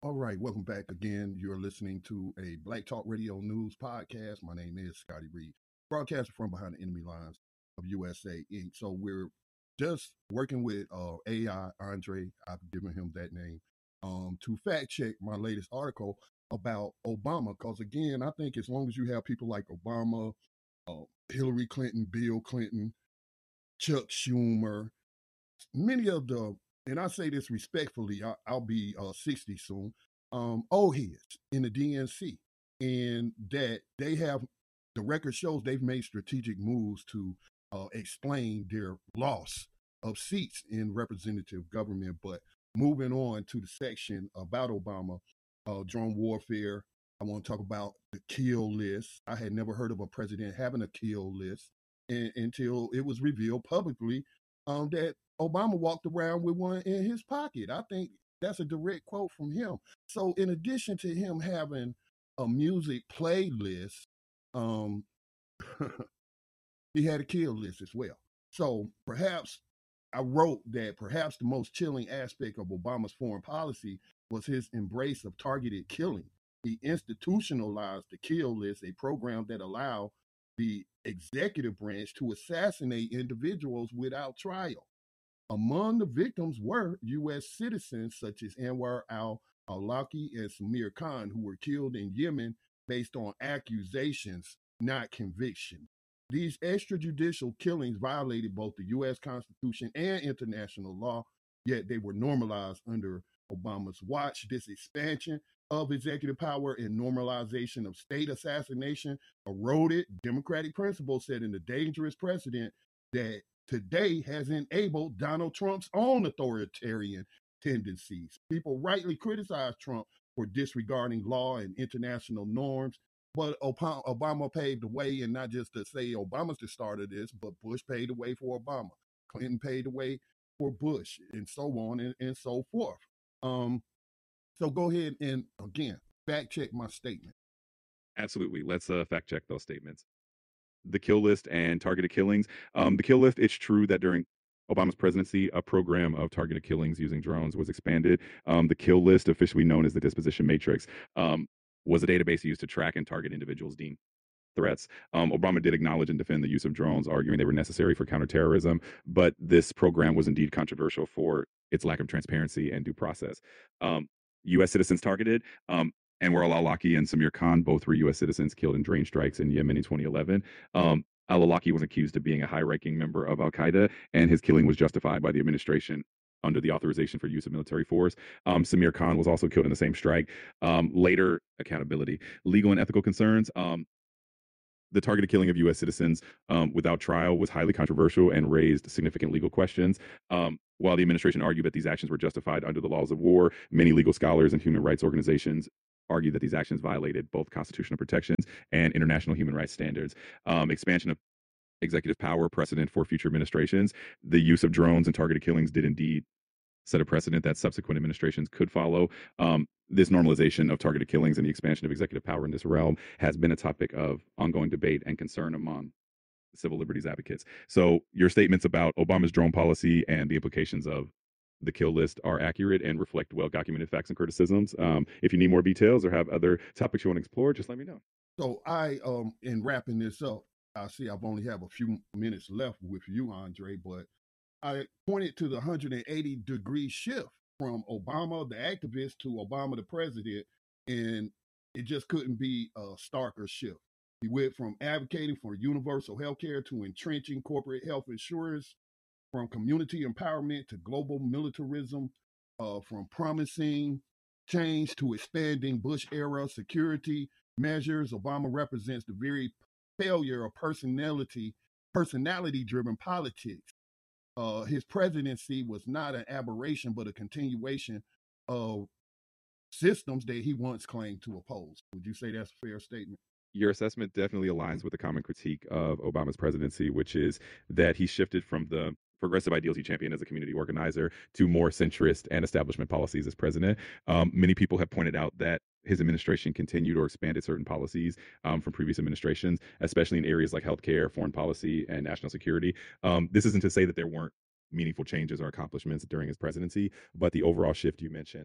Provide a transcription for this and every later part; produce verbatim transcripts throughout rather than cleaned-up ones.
All right, welcome back again. You're listening to a Black Talk Radio News podcast. My name is Scotty Reed, broadcaster from behind the enemy lines of U S A Incorporated. So we're just working with uh, A I Andre. I've given him that name um, to fact check my latest article about Obama. Because again, I think as long as you have people like Obama, uh, Hillary Clinton, Bill Clinton, Chuck Schumer, many of the, and I say this respectfully, I, I'll be uh, sixty soon, um, old heads in the D N C, and that they have, the record shows they've made strategic moves to uh, explain their loss of seats in representative government. But moving on to the section about Obama, uh, drone warfare, I want to talk about the kill list. I had never heard of a president having a kill list and, until it was revealed publicly um, that Obama walked around with one in his pocket. I think that's a direct quote from him. So, in addition to him having a music playlist, um, he had a kill list as well. So, perhaps I wrote that perhaps the most chilling aspect of Obama's foreign policy was his embrace of targeted killing. He institutionalized the kill list, a program that allowed the executive branch to assassinate individuals without trial. Among the victims were U S citizens such as Anwar al-Awlaki and Samir Khan, who were killed in Yemen based on accusations, not conviction. These extrajudicial killings violated both the U S Constitution and international law, yet they were normalized under Obama's watch. This expansion of executive power and normalization of state assassination eroded democratic principles, setting a dangerous precedent that today has enabled Donald Trump's own authoritarian tendencies. People rightly criticize Trump for disregarding law and international norms, but Obama paved the way, and not just to say Obama's the start of this, but Bush paved the way for Obama. Clinton paved the way for Bush, and so on and, and so forth. Um, so go ahead and, again, fact check my statement. Absolutely. Let's uh, fact check those statements. The kill list and targeted killings. Um, the kill list, it's true that during Obama's presidency, a program of targeted killings using drones was expanded. Um, the kill list, officially known as the disposition matrix, um, was a database used to track and target individuals deemed threats. Um, Obama did acknowledge and defend the use of drones, arguing they were necessary for counterterrorism. But this program was indeed controversial for its lack of transparency and due process. Um, U S citizens targeted. Um, Anwar al-Awlaki and Samir Khan both were U S citizens killed in drone strikes in Yemen in twenty eleven. Um, al-Awlaki was accused of being a high-ranking member of al-Qaeda, and his killing was justified by the administration under the authorization for use of military force. Um, Samir Khan was also killed in the same strike. Um, later, accountability, legal and ethical concerns. Um, the targeted killing of U S citizens um, without trial was highly controversial and raised significant legal questions. Um, while the administration argued that these actions were justified under the laws of war, many legal scholars and human rights organizations argued that these actions violated both constitutional protections and international human rights standards. Um, expansion of executive power precedent for future administrations. The use of drones and targeted killings did indeed set a precedent that subsequent administrations could follow. Um, this normalization of targeted killings and the expansion of executive power in this realm has been a topic of ongoing debate and concern among civil liberties advocates. So your statements about Obama's drone policy and the implications of the kill list are accurate and reflect well-documented facts and criticisms. Um, if you need more details or have other topics you want to explore, just let me know. So I, um, in wrapping this up, I see I've only have a few minutes left with you, Andre, but I pointed to the one hundred eighty degree shift from Obama, the activist, to Obama, the president, and it just couldn't be a starker shift. He went from advocating for universal health care to entrenching corporate health insurance, from community empowerment to global militarism, uh, from promising change to expanding Bush era security measures. Obama represents the very failure of personality, personality driven politics. Uh, his presidency was not an aberration, but a continuation of systems that he once claimed to oppose. Would you say that's a fair statement? Your assessment definitely aligns with the common critique of Obama's presidency, which is that he shifted from the progressive ideals he championed as a community organizer to more centrist and establishment policies as president. Um, many people have pointed out that his administration continued or expanded certain policies um, from previous administrations, especially in areas like healthcare, foreign policy, and national security. Um, this isn't to say that there weren't meaningful changes or accomplishments during his presidency, but the overall shift you mentioned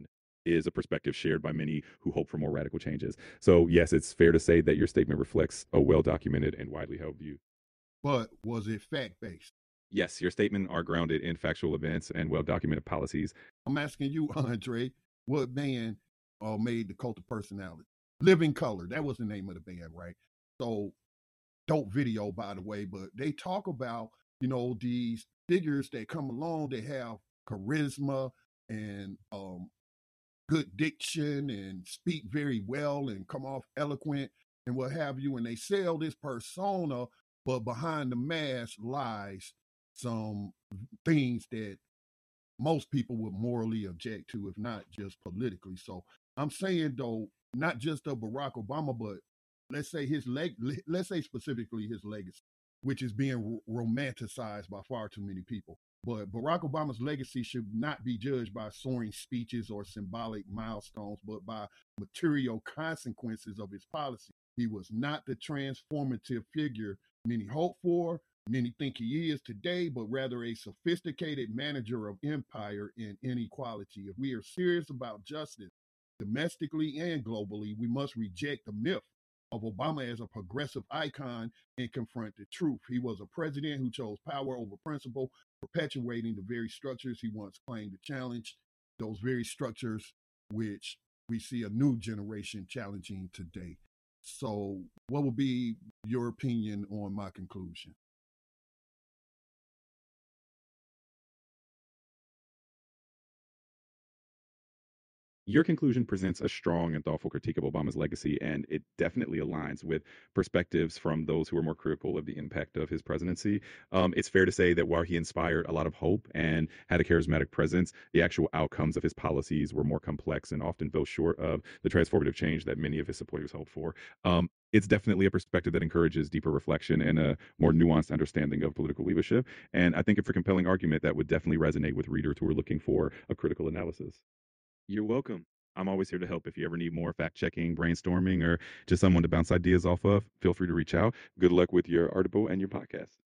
is a perspective shared by many who hope for more radical changes. So, yes, it's fair to say that your statement reflects a well documented and widely held view. But was it fact based? Yes, your statement are grounded in factual events and well documented policies. I'm asking you, Andre, what band uh, made the Cult of Personality? Living Color. That was the name of the band, right? So, dope video, by the way. But they talk about, you know, these figures that come along. They have charisma and um, good diction and speak very well and come off eloquent and what have you. And they sell this persona, but behind the mask lies some things that most people would morally object to, if not just politically. So I'm saying though, not just of Barack Obama, but let's say his leg, let's say specifically his legacy, which is being romanticized by far too many people. But Barack Obama's legacy should not be judged by soaring speeches or symbolic milestones, but by material consequences of his policy. He was not the transformative figure many hope for, many think he is today, but rather a sophisticated manager of empire and inequality. If we are serious about justice, domestically and globally, we must reject the myth of Obama as a progressive icon and confront the truth. He was a president who chose power over principle, perpetuating the very structures he once claimed to challenge, those very structures which we see a new generation challenging today. So, what would be your opinion on my conclusion? Your conclusion presents a strong and thoughtful critique of Obama's legacy, and it definitely aligns with perspectives from those who are more critical of the impact of his presidency. Um, it's fair to say that while he inspired a lot of hope and had a charismatic presence, the actual outcomes of his policies were more complex and often fell short of the transformative change that many of his supporters hoped for. Um, it's definitely a perspective that encourages deeper reflection and a more nuanced understanding of political leadership. And I think it's a compelling argument that would definitely resonate with readers who are looking for a critical analysis. You're welcome. I'm always here to help. If you ever need more fact checking, brainstorming, or just someone to bounce ideas off of, feel free to reach out. Good luck with your article and your podcast.